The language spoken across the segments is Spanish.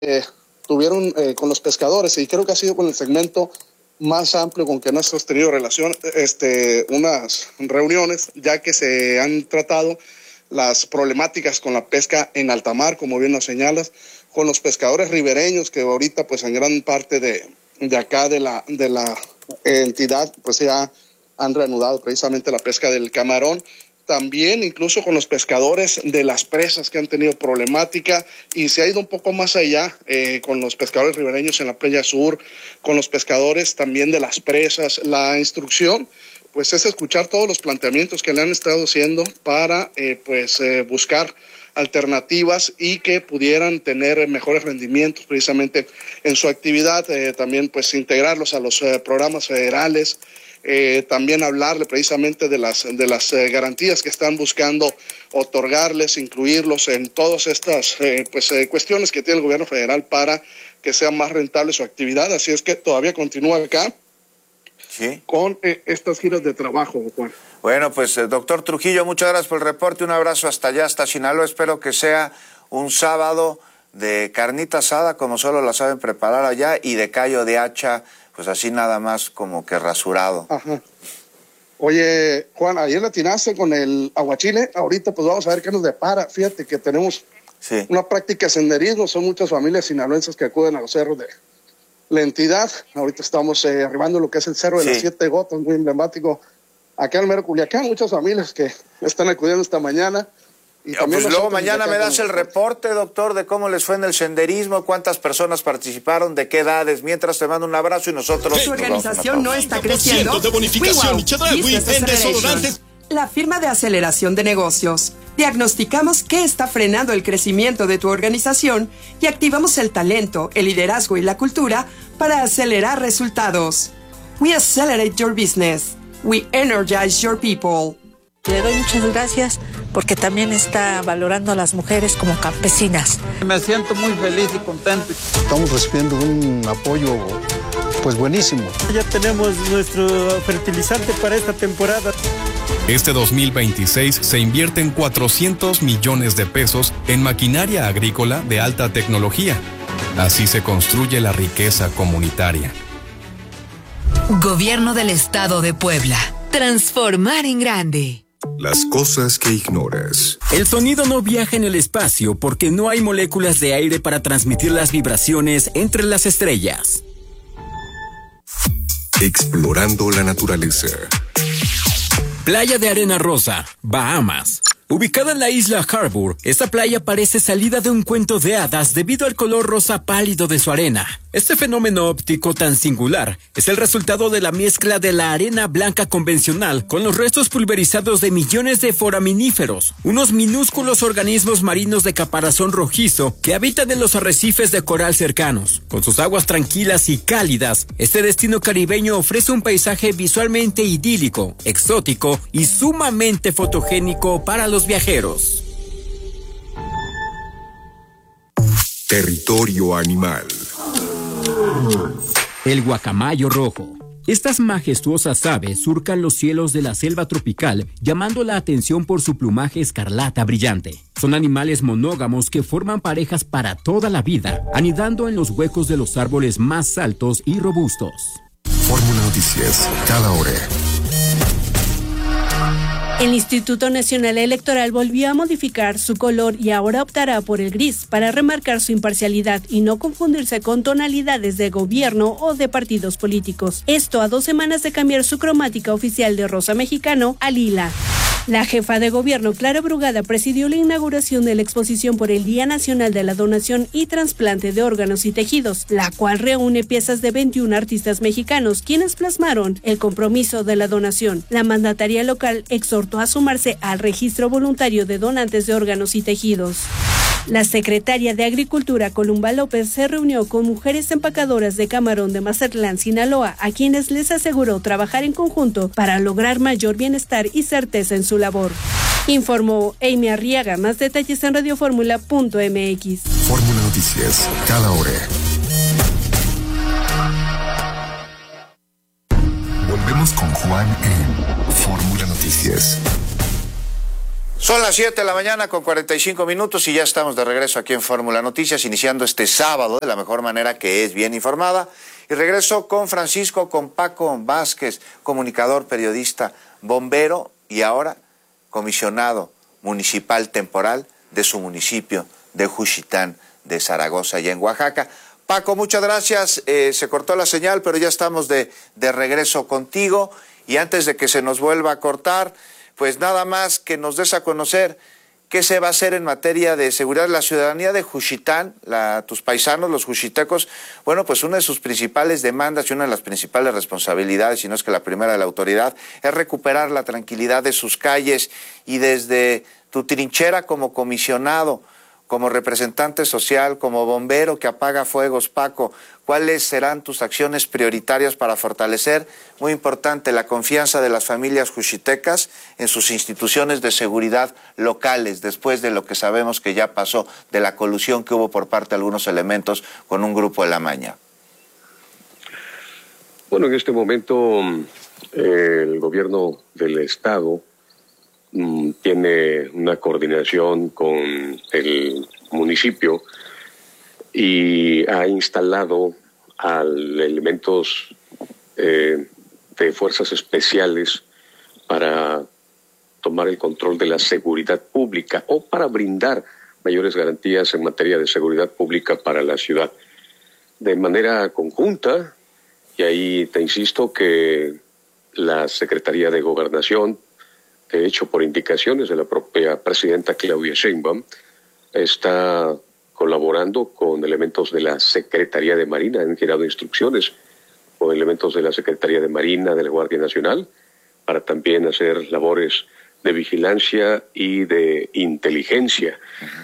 tuvieron con los pescadores, y creo que ha sido con el segmento más amplio con que nosotros hemos tenido relación, unas reuniones, ya que se han tratado las problemáticas con la pesca en alta mar, como bien nos señalas, con los pescadores ribereños, que ahorita pues en gran parte de acá de la entidad pues ya han reanudado precisamente la pesca del camarón. También incluso con los pescadores de las presas que han tenido problemática, y se ha ido un poco más allá con los pescadores ribereños en la playa sur, con los pescadores también de las presas. La instrucción pues es escuchar todos los planteamientos que le han estado haciendo para buscar alternativas y que pudieran tener mejores rendimientos precisamente en su actividad, también pues integrarlos a los programas federales. También hablarle precisamente de las garantías que están buscando otorgarles, incluirlos en todas estas cuestiones que tiene el gobierno federal para que sea más rentable su actividad. Así es que todavía continúa acá, ¿sí?, con estas giras de trabajo, Juan. Bueno, pues doctor Trujillo, muchas gracias por el reporte, un abrazo hasta allá, hasta Sinaloa. Espero que sea un sábado de carnita asada como solo la saben preparar allá, y de callo de hacha, pues así nada más como que rasurado. Ajá. Oye, Juan, ayer le atinaste con el aguachile, ahorita pues vamos a ver qué nos depara. Fíjate que tenemos una práctica de senderismo, son muchas familias sinaloenses que acuden a los cerros de la entidad. Ahorita estamos arribando lo que es el Cerro de las Siete Gotas, muy emblemático acá en el mero Culiacán, muchas familias que están acudiendo esta mañana. Y pues luego mañana me das el reporte, doctor, de cómo les fue en el senderismo, cuántas personas participaron, de qué edades. Mientras, te mando un abrazo y nosotros... ¿Tu organización no está creciendo? De bonificación y Chedraui en desodorantes. La firma de aceleración de negocios. Diagnosticamos qué está frenando el crecimiento de tu organización y activamos el talento, el liderazgo y la cultura para acelerar resultados. We accelerate your business. We energize your people. Le doy muchas gracias porque también está valorando a las mujeres como campesinas. Me siento muy feliz y contento. Estamos recibiendo un apoyo pues buenísimo. Ya tenemos nuestro fertilizante para esta temporada. Este 2026 se invierten 400 millones de pesos en maquinaria agrícola de alta tecnología. Así se construye la riqueza comunitaria. Gobierno del Estado de Puebla. Transformar en grande. Las cosas que ignoras. El sonido no viaja en el espacio porque no hay moléculas de aire para transmitir las vibraciones entre las estrellas. Explorando la naturaleza. Playa de arena rosa, Bahamas. Ubicada en la isla Harbour, esta playa parece salida de un cuento de hadas debido al color rosa pálido de su arena. Este fenómeno óptico tan singular es el resultado de la mezcla de la arena blanca convencional con los restos pulverizados de millones de foraminíferos, unos minúsculos organismos marinos de caparazón rojizo que habitan en los arrecifes de coral cercanos. Con sus aguas tranquilas y cálidas, este destino caribeño ofrece un paisaje visualmente idílico, exótico y sumamente fotogénico para los viajeros. Territorio animal. El guacamayo rojo. Estas majestuosas aves surcan los cielos de la selva tropical, llamando la atención por su plumaje escarlata brillante. Son animales monógamos que forman parejas para toda la vida, anidando en los huecos de los árboles más altos y robustos. Fórmula Noticias, cada hora. El Instituto Nacional Electoral volvió a modificar su color y ahora optará por el gris para remarcar su imparcialidad y no confundirse con tonalidades de gobierno o de partidos políticos. Esto a 2 semanas de cambiar su cromática oficial de rosa mexicano a lila. La jefa de gobierno, Clara Brugada, presidió la inauguración de la exposición por el Día Nacional de la Donación y Trasplante de Órganos y Tejidos, la cual reúne piezas de 21 artistas mexicanos, quienes plasmaron el compromiso de la donación. La mandataria local exhortó a sumarse al registro voluntario de donantes de órganos y tejidos. La secretaria de Agricultura, Columba López, se reunió con mujeres empacadoras de camarón de Mazatlán, Sinaloa, a quienes les aseguró trabajar en conjunto para lograr mayor bienestar y certeza en su labor. Informó Amy Arriaga. Más detalles en radioformula.mx. Fórmula Noticias, cada hora. Volvemos con Juan en Fórmula Noticias. Son las 7 de la mañana con 45 minutos y ya estamos de regreso aquí en Fórmula Noticias, iniciando este sábado de la mejor manera, que es bien informada. Y regreso con Paco Vázquez, comunicador, periodista, bombero y ahora comisionado municipal temporal de su municipio de Juchitán de Zaragoza, allá en Oaxaca. Paco, muchas gracias. Se cortó la señal, pero ya estamos de regreso contigo. Y antes de que se nos vuelva a cortar, pues nada más que nos des a conocer qué se va a hacer en materia de seguridad. La ciudadanía de Juchitán, tus paisanos, los juchitecos, bueno, pues una de sus principales demandas y una de las principales responsabilidades, si no es que la primera de la autoridad, es recuperar la tranquilidad de sus calles. Y desde tu trinchera como comisionado, como representante social, como bombero que apaga fuegos, Paco, ¿cuáles serán tus acciones prioritarias para fortalecer, muy importante, la confianza de las familias juchitecas en sus instituciones de seguridad locales, después de lo que sabemos que ya pasó, de la colusión que hubo por parte de algunos elementos con un grupo de la Maña? Bueno, en este momento el gobierno del Estado tiene una coordinación con el municipio y ha instalado elementos de fuerzas especiales para tomar el control de la seguridad pública o para brindar mayores garantías en materia de seguridad pública para la ciudad. De manera conjunta, y ahí te insisto que la Secretaría de Gobernación, de hecho, por indicaciones de la propia presidenta Claudia Sheinbaum, está colaborando con elementos de la Secretaría de Marina, han girado instrucciones con elementos de la Secretaría de Marina, de la Guardia Nacional, para también hacer labores de vigilancia y de inteligencia.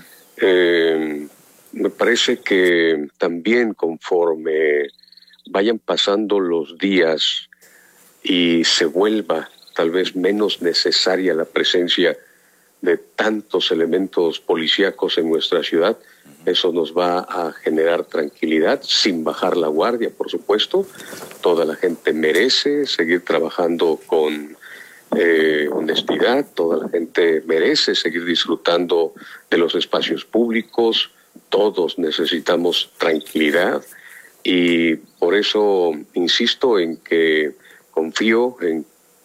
Me parece que también conforme vayan pasando los días y se vuelva tal vez menos necesaria la presencia de tantos elementos policíacos en nuestra ciudad, eso nos va a generar tranquilidad, sin bajar la guardia, por supuesto. Toda la gente merece seguir trabajando con honestidad, toda la gente merece seguir disfrutando de los espacios públicos, todos necesitamos tranquilidad y por eso insisto en que confío en...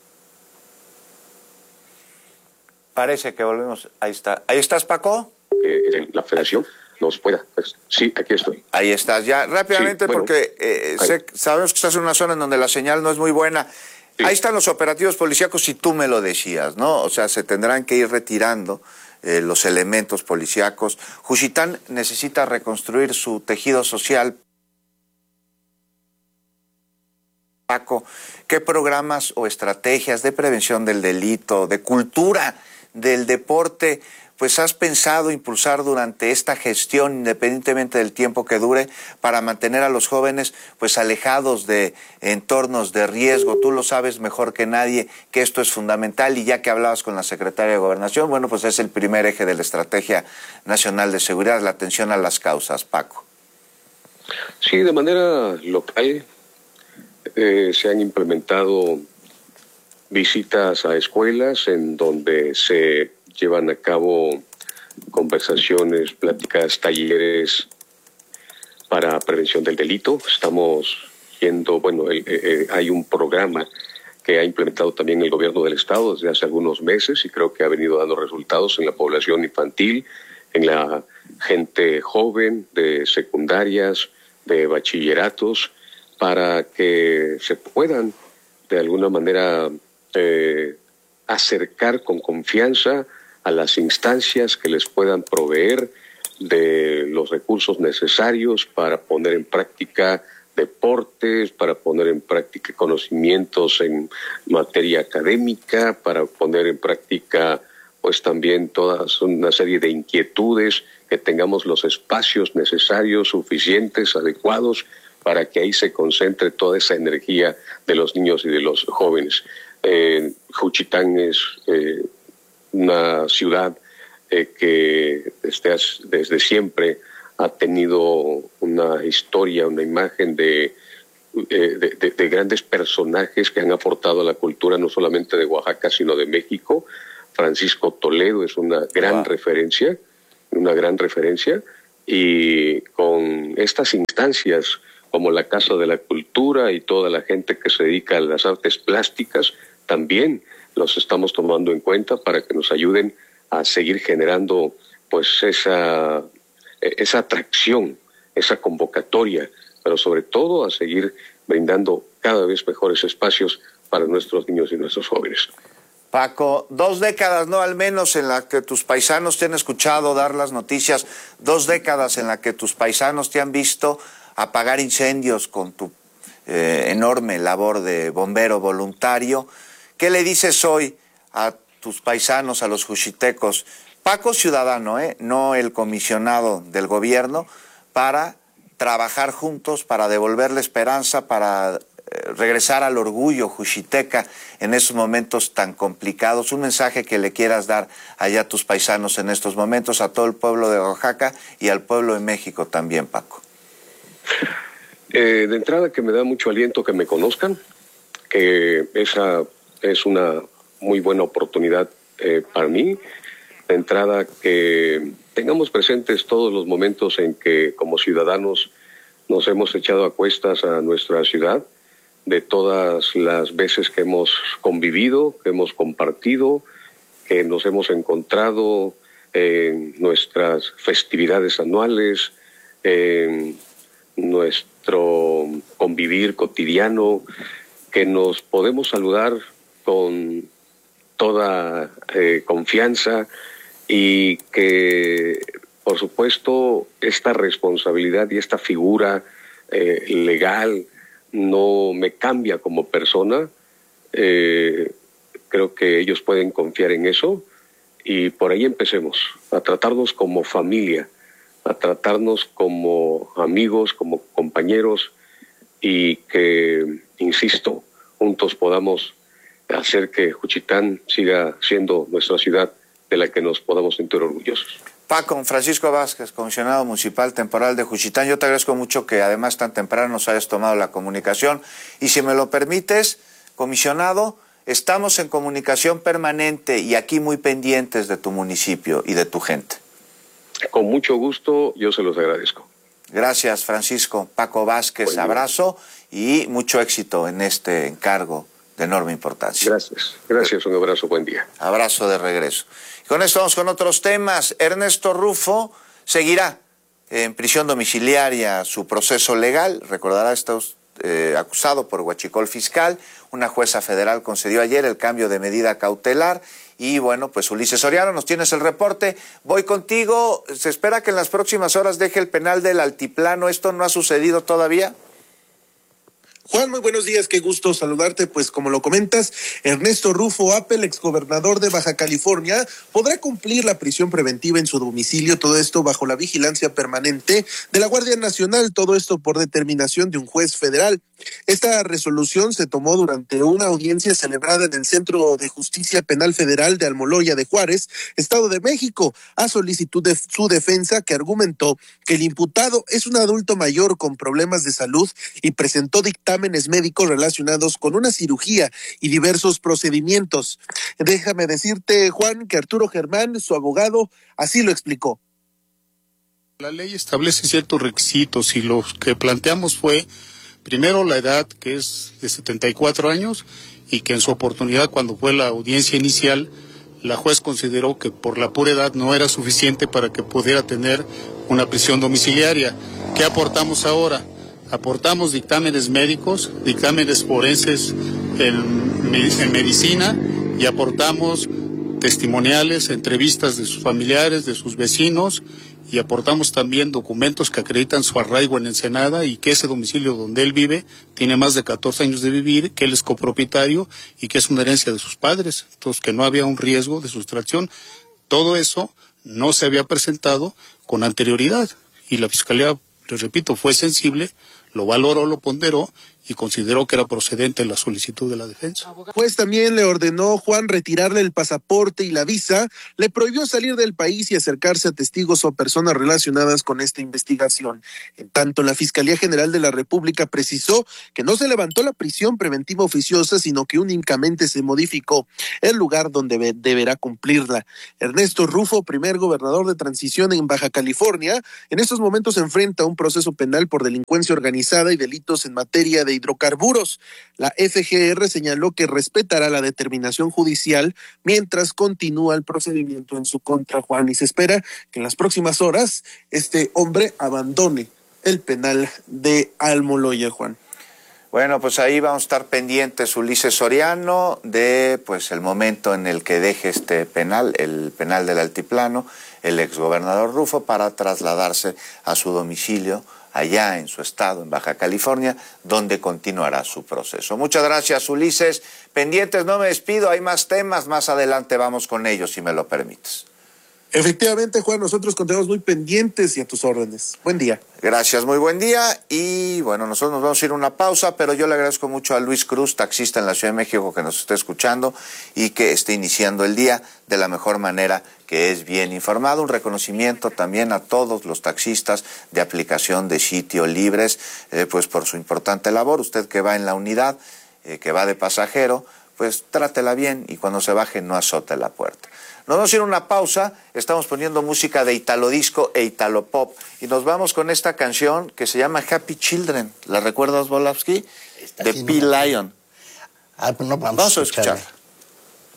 Parece que volvemos. Ahí está. ¿Ahí estás, Paco? La federación nos pueda. Sí, aquí estoy. Ahí estás. Ya, rápidamente, sí, bueno, porque sabemos que estás en una zona en donde la señal no es muy buena. Sí. Ahí están los operativos policíacos, si tú me lo decías, ¿no? O sea, se tendrán que ir retirando los elementos policíacos. Juchitán necesita reconstruir su tejido social. Paco, ¿qué programas o estrategias de prevención del delito, de cultura, del deporte, pues has pensado impulsar durante esta gestión, independientemente del tiempo que dure, para mantener a los jóvenes pues alejados de entornos de riesgo? Tú lo sabes mejor que nadie que esto es fundamental, y ya que hablabas con la Secretaria de Gobernación, bueno, pues es el primer eje de la Estrategia Nacional de Seguridad, la atención a las causas, Paco. Sí, de manera local se han implementado visitas a escuelas en donde se llevan a cabo conversaciones, pláticas, talleres para prevención del delito. Estamos yendo, bueno, hay un programa que ha implementado también el gobierno del Estado desde hace algunos meses y creo que ha venido dando resultados en la población infantil, en la gente joven de secundarias, de bachilleratos, para que se puedan de alguna manera acercar con confianza a las instancias que les puedan proveer de los recursos necesarios para poner en práctica deportes, para poner en práctica conocimientos en materia académica, para poner en práctica pues también toda una serie de inquietudes, que tengamos los espacios necesarios, suficientes, adecuados, para que ahí se concentre toda esa energía de los niños y de los jóvenes. Juchitán es una ciudad que desde siempre ha tenido una historia, una imagen de grandes personajes que han aportado a la cultura no solamente de Oaxaca, sino de México. Francisco Toledo es una gran referencia, y con estas instancias como la Casa de la Cultura y toda la gente que se dedica a las artes plásticas, también los estamos tomando en cuenta para que nos ayuden a seguir generando pues esa atracción, esa convocatoria, pero sobre todo a seguir brindando cada vez mejores espacios para nuestros niños y nuestros jóvenes. Paco, 2 décadas, ¿no? Al menos en la que tus paisanos te han escuchado dar las noticias, 2 décadas en la que tus paisanos te han visto apagar incendios con tu enorme labor de bombero voluntario. ¿Qué le dices hoy a tus paisanos, a los juchitecos? Paco ciudadano, no el comisionado del gobierno, para trabajar juntos, para devolverle esperanza, para regresar al orgullo juchiteca en esos momentos tan complicados. Un mensaje que le quieras dar allá a tus paisanos en estos momentos, a todo el pueblo de Oaxaca y al pueblo de México también, Paco. De entrada, que me da mucho aliento que me conozcan, que esa es una muy buena oportunidad para mí. De entrada, que tengamos presentes todos los momentos en que como ciudadanos nos hemos echado a cuestas a nuestra ciudad, de todas las veces que hemos convivido, que hemos compartido, que nos hemos encontrado en nuestras festividades anuales, en nuestro convivir cotidiano, que nos podemos saludar con toda confianza y que, por supuesto, esta responsabilidad y esta figura legal no me cambia como persona. Creo que ellos pueden confiar en eso y por ahí empecemos a tratarnos como familia, a tratarnos como amigos, como compañeros y que, insisto, juntos podamos hacer que Juchitán siga siendo nuestra ciudad de la que nos podamos sentir orgullosos. Paco, Francisco Vázquez, comisionado municipal temporal de Juchitán, yo te agradezco mucho que además tan temprano nos hayas tomado la comunicación y si me lo permites, comisionado, estamos en comunicación permanente y aquí muy pendientes de tu municipio y de tu gente. Con mucho gusto, yo se los agradezco. Gracias, Francisco. Paco Vázquez, abrazo y mucho éxito en este encargo de enorme importancia. Gracias, un abrazo, buen día. Abrazo de regreso. Y con esto vamos con otros temas. Ernesto Rufo seguirá en prisión domiciliaria su proceso legal. Recordará, está acusado por huachicol fiscal. Una jueza federal concedió ayer el cambio de medida cautelar. Y bueno, pues Ulises Soriano, nos tienes el reporte. Voy contigo. ¿Se espera que en las próximas horas deje el penal del Altiplano? ¿Esto no ha sucedido todavía? Juan, muy buenos días, qué gusto saludarte. Pues como lo comentas, Ernesto Rufo Appel, exgobernador de Baja California, podrá cumplir la prisión preventiva en su domicilio, todo esto bajo la vigilancia permanente de la Guardia Nacional, todo esto por determinación de un juez federal. Esta resolución se tomó durante una audiencia celebrada en el Centro de Justicia Penal Federal de Almoloya de Juárez, Estado de México, a solicitud de su defensa, que argumentó que el imputado es un adulto mayor con problemas de salud y presentó dictámenes médicos relacionados con una cirugía y diversos procedimientos. Déjame decirte, Juan, que Arturo Germán, su abogado, así lo explicó. La ley establece ciertos requisitos y lo que planteamos fue, primero, la edad, que es de 74 años, y que en su oportunidad, cuando fue la audiencia inicial, la juez consideró que por la pura edad no era suficiente para que pudiera tener una prisión domiciliaria. ¿Qué aportamos ahora? Aportamos dictámenes médicos, dictámenes forenses en medicina y aportamos testimoniales, entrevistas de sus familiares, de sus vecinos y aportamos también documentos que acreditan su arraigo en Ensenada y que ese domicilio donde él vive tiene más de 14 años de vivir, que él es copropietario y que es una herencia de sus padres, entonces que no había un riesgo de sustracción. Todo eso no se había presentado con anterioridad y la Fiscalía, les repito, fue sensible, lo valoró, lo ponderó y consideró que era procedente la solicitud de la defensa. Pues también le ordenó Juan retirarle el pasaporte y la visa, le prohibió salir del país y acercarse a testigos o personas relacionadas con esta investigación. En tanto, la Fiscalía General de la República precisó que no se levantó la prisión preventiva oficiosa, sino que únicamente se modificó el lugar donde deberá cumplirla. Ernesto Rufo, primer gobernador de transición en Baja California, en estos momentos se enfrenta a un proceso penal por delincuencia organizada y delitos en materia de hidrocarburos. La FGR señaló que respetará la determinación judicial mientras continúa el procedimiento en su contra, Juan, y se espera que en las próximas horas este hombre abandone el penal de Almoloya, Juan. Bueno, pues ahí vamos a estar pendientes, Ulises Soriano, de pues el momento en el que deje este penal, el penal del Altiplano, el exgobernador Rufo, para trasladarse a su domicilio allá en su estado, en Baja California, donde continuará su proceso. Muchas gracias, Ulises. Pendientes, no me despido, hay más temas, más adelante vamos con ellos, si me lo permites. Efectivamente, Juan, nosotros continuamos muy pendientes y a tus órdenes. Buen día. Gracias, muy buen día. Y bueno, nosotros nos vamos a ir a una pausa, pero yo le agradezco mucho a Luis Cruz, taxista en la Ciudad de México, que nos esté escuchando y que esté iniciando el día de la mejor manera, que es bien informado. Un reconocimiento también a todos los taxistas de aplicación de Sitio Libres, pues por su importante labor. Usted que va en la unidad, que va de pasajero, pues trátela bien y cuando se baje no azote la puerta. Nos vamos a ir a una pausa, estamos poniendo música de Italo Disco e Italo Pop y nos vamos con esta canción que se llama Happy Children. ¿La recuerdas, Volavsky? De P. Lion. No, vamos a escucharla.